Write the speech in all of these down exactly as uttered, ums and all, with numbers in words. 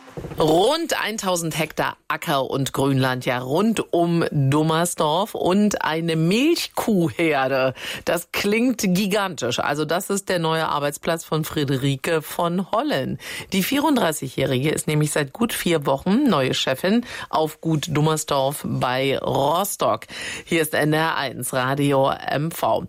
Rund tausend Hektar Acker- und Grünland, ja, rund um Dummersdorf und eine Milchkuhherde. Das klingt gigantisch. Also das ist der neue Arbeitsplatz von Friederike von Hollen. Die vierunddreißigjährige ist nämlich seit gut vier Wochen neue Chefin auf Gut Dummersdorf bei Rostock. Hier ist N D R eins Radio M V.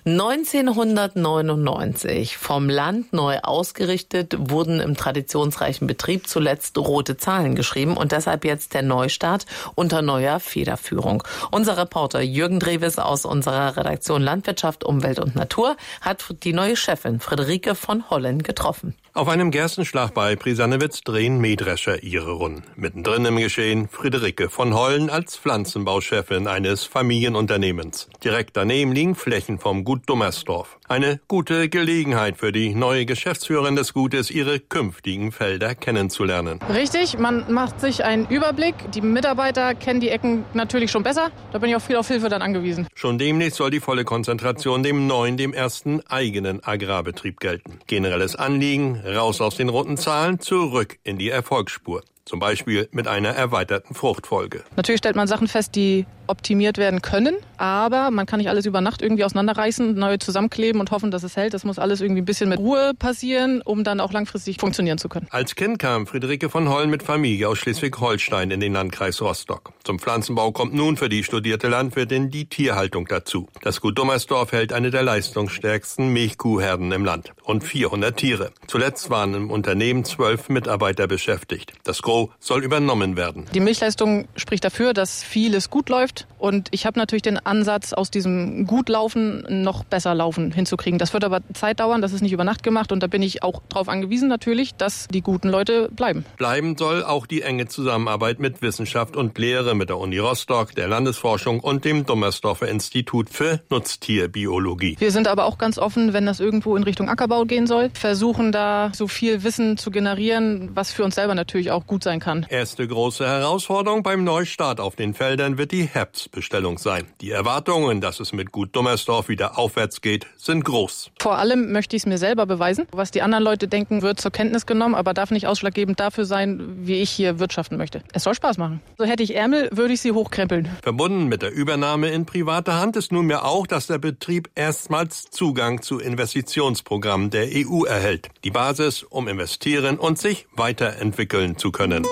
neunzehnhundertneunundneunzig vom Land neu ausgerichtet, wurden im traditionsreichen Betrieb zuletzt rote Zahlen geschrieben und deshalb jetzt der Neustart unter neuer Federführung. Unser Reporter Jürgen Drewes aus unserer Redaktion Landwirtschaft, Umwelt und Natur hat die neue Chefin Friederike von Hollen getroffen. Auf einem Gerstenschlag bei Prisannewitz drehen Mähdrescher ihre Runden. Mittendrin im Geschehen Friederike von Hollen als Pflanzenbauchefin eines Familienunternehmens. Direkt daneben liegen Flächen vom Gut Dummersdorf. Eine gute Gelegenheit für die neue Geschäftsführerin des Gutes, ihre künftigen Felder kennenzulernen. Richtig, man macht sich einen Überblick. Die Mitarbeiter kennen die Ecken natürlich schon besser. Da bin ich auch viel auf Hilfe dann angewiesen. Schon demnächst soll die volle Konzentration dem neuen, dem ersten eigenen Agrarbetrieb gelten. Generelles Anliegen: raus aus den roten Zahlen, zurück in die Erfolgsspur. Zum Beispiel mit einer erweiterten Fruchtfolge. Natürlich stellt man Sachen fest, die optimiert werden können, aber man kann nicht alles über Nacht irgendwie auseinanderreißen, neu zusammenkleben und hoffen, dass es hält. Das muss alles irgendwie ein bisschen mit Ruhe passieren, um dann auch langfristig funktionieren zu können. Als Kind kam Friederike von Hollen mit Familie aus Schleswig-Holstein in den Landkreis Rostock. Zum Pflanzenbau kommt nun für die studierte Landwirtin die Tierhaltung dazu. Das Gut Dummersdorf hält eine der leistungsstärksten Milchkuhherden im Land. Rund vierhundert Tiere. Zuletzt waren im Unternehmen zwölf Mitarbeiter beschäftigt. Das Gros soll übernommen werden. Die Milchleistung spricht dafür, dass vieles gut läuft. Und ich habe natürlich den Ansatz, aus diesem Gutlaufen noch besser Laufen hinzukriegen. Das wird aber Zeit dauern, das ist nicht über Nacht gemacht. Und da bin ich auch darauf angewiesen natürlich, dass die guten Leute bleiben. Bleiben soll auch die enge Zusammenarbeit mit Wissenschaft und Lehre, mit der Uni Rostock, der Landesforschung und dem Dummersdorfer Institut für Nutztierbiologie. Wir sind aber auch ganz offen, wenn das irgendwo in Richtung Ackerbau gehen soll. Versuchen da so viel Wissen zu generieren, was für uns selber natürlich auch gut sein kann. Erste große Herausforderung beim Neustart auf den Feldern wird die Herbstbestellung sein. Die Erwartungen, dass es mit Gut Dummersdorf wieder aufwärts geht, sind groß. Vor allem möchte ich es mir selber beweisen. Was die anderen Leute denken, wird zur Kenntnis genommen, aber darf nicht ausschlaggebend dafür sein, wie ich hier wirtschaften möchte. Es soll Spaß machen. So hätte ich Ärmel, würde ich sie hochkrempeln. Verbunden mit der Übernahme in private Hand ist nunmehr auch, dass der Betrieb erstmals Zugang zu Investitionsprogrammen der E U erhält. Die Basis, um investieren und sich weiterentwickeln zu können.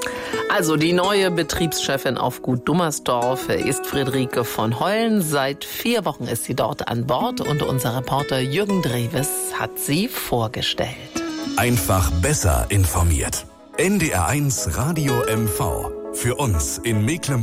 Also die neue Betriebschefin auf Gut Dummersdorf ist Friederike von Hollen. Seit vier Wochen ist sie dort an Bord und unser Reporter Jürgen Drewes hat sie vorgestellt. Einfach besser informiert. N D R eins Radio M V. Für uns in Mecklenburg.